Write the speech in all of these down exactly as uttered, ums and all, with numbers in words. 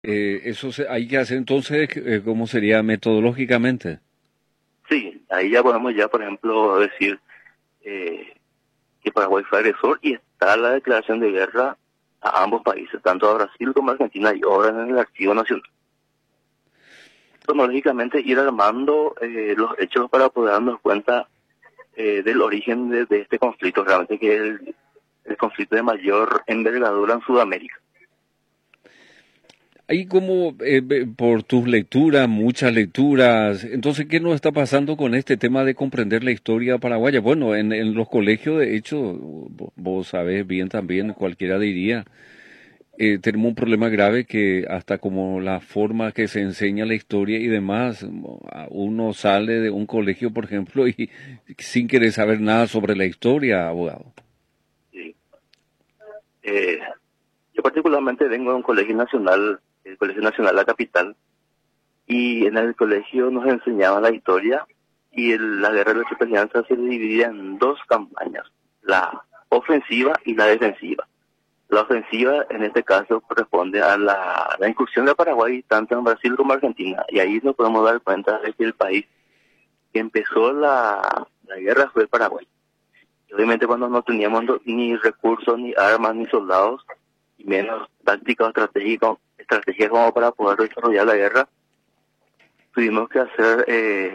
Eh, eso se, hay que hacer entonces, eh, ¿cómo sería metodológicamente? Sí, ahí ya podemos ya, por ejemplo, decir eh, que Paraguay fue agresor y está la declaración de guerra a ambos países, tanto a Brasil como a Argentina, y ahora en el Archivo Nacional. Cronológicamente ir armando eh, los hechos para poder darnos cuenta eh, del origen de, de este conflicto, realmente que es el, el conflicto de mayor envergadura en Sudamérica. Ahí como eh, ve- por tus lecturas, muchas lecturas, entonces, ¿qué nos está pasando con este tema de comprender la historia paraguaya? Bueno, en, en los colegios, de hecho, vo- vos sabés bien también, cualquiera diría, eh, tenemos un problema grave que hasta como la forma que se enseña la historia y demás, mo- a- uno sale de un colegio, por ejemplo, y sin querer saber nada sobre la historia, abogado. Sí. Eh, yo particularmente vengo de un colegio nacional, el Colegio Nacional La Capital, y en el colegio nos enseñaban la historia y el- la guerra de la Triple Alianza se dividía en dos campañas, la ofensiva y la defensiva. La ofensiva en este caso corresponde a la, la incursión de Paraguay tanto en Brasil como en Argentina, y ahí nos podemos dar cuenta de que el país que empezó la, la guerra fue el Paraguay. Y obviamente cuando no teníamos no- ni recursos, ni armas, ni soldados, y menos tácticas o estratégicas, estrategias como para poder desarrollar la guerra, tuvimos que hacer eh,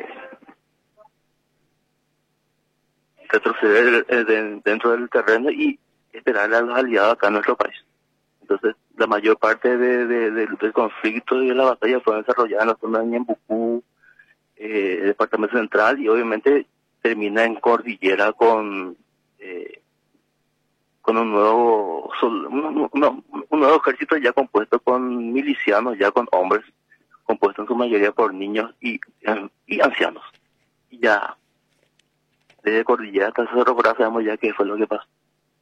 retroceder eh, de- dentro del terreno y esperar a los aliados acá en nuestro país. Entonces, la mayor parte de, de- de- del conflicto y de la batalla fue desarrollada en la zona de Ñembucú, eh, el departamento central, y obviamente termina en cordillera con eh, con un nuevo sol- un, un- un- un nuevo ejército ya compuesto con milicianos, ya con hombres, compuesto en su mayoría por niños y, y ancianos. Y ya desde cordillera hasta Cerro Bravo sabemos ya qué fue lo que pasó.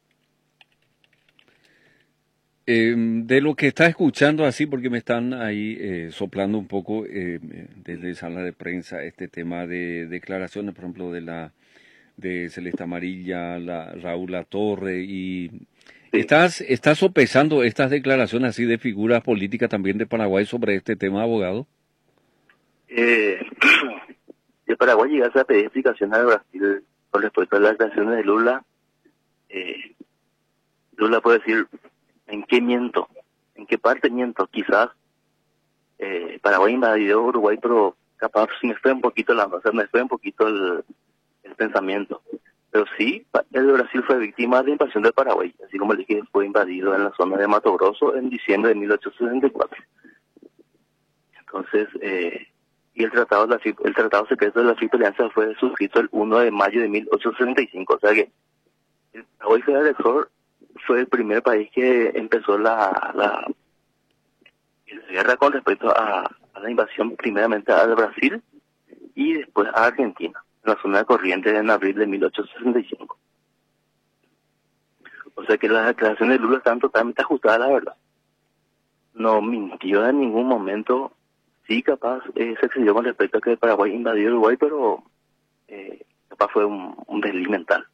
Eh, de lo que está escuchando así, porque me están ahí eh, soplando un poco eh, desde sala de prensa este tema de declaraciones, por ejemplo, de la de Celeste Amarilla, la Raúl Latorre, y Sí. estás estás sopesando estas declaraciones así de figuras políticas también de Paraguay sobre este tema, abogado. Eh, de Paraguay llegase a pedir explicaciones al Brasil con respecto a las declaraciones de Lula. eh, Lula puede decir en qué miento, en qué parte miento. Quizás eh, Paraguay invadió Uruguay, pero capaz si me fue un poquito la, o sea, me fue un poquito el, el pensamiento. Pero sí, pa- el Brasil fue víctima de invasión del Paraguay, así como le dije, fue invadido en la zona de Mato Grosso en diciembre de mil ochocientos sesenta y cuatro. Entonces, eh, y el tratado, de la, Tri- el tratado secreto de la Triple Alianza fue suscrito el uno de mayo de mil ochocientos sesenta y cinco. O sea que el Paraguay Federal fue el primer país que empezó la, la, la guerra con respecto a, a la invasión primeramente al Brasil y después a Argentina, en la zona de Corrientes en abril de mil ochocientos sesenta y cinco. O sea que las declaraciones de Lula están totalmente ajustadas a la verdad. No mintió en ningún momento. Sí, capaz eh, se excedió con respecto a que Paraguay invadió Uruguay, pero eh, capaz fue un, un desliz mental.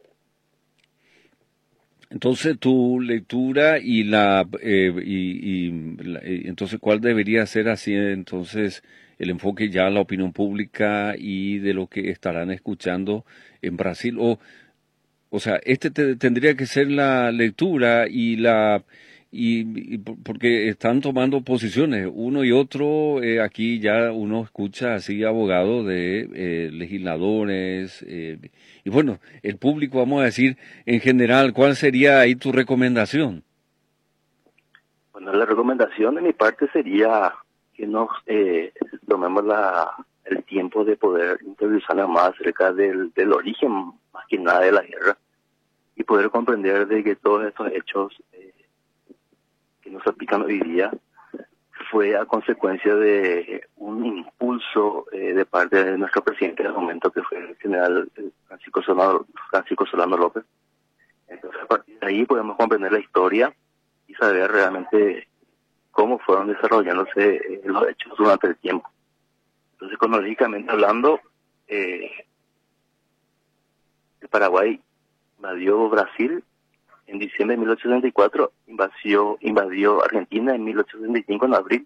Entonces tu lectura y la eh, y, y la- eh, entonces cuál debería ser así entonces el enfoque ya a la opinión pública y de lo que estarán escuchando en Brasil o o sea, este te- tendría que ser la lectura y la y, y por- porque están tomando posiciones uno y otro eh, aquí ya uno escucha así abogados de eh, legisladores eh, y bueno, el público vamos a decir en general, ¿cuál sería ahí tu recomendación? Bueno, la recomendación de mi parte sería que nos eh, tomemos la, el tiempo de poder interiorizarnos más acerca del, del origen, más que nada de la guerra, y poder comprender de que todos estos hechos eh, que nos aplican hoy día fue a consecuencia de un impulso eh, de parte de nuestro presidente del momento, que fue el general eh, Francisco Solano, Francisco Solano López. Entonces, a partir de ahí podemos comprender la historia y saber realmente cómo fueron desarrollándose eh, los hechos durante el tiempo. Entonces, cronológicamente hablando, eh, el Paraguay invadió Brasil en diciembre de mil ochocientos setenta y cuatro, invadió, invadió Argentina en mil ochocientos setenta y cinco en abril,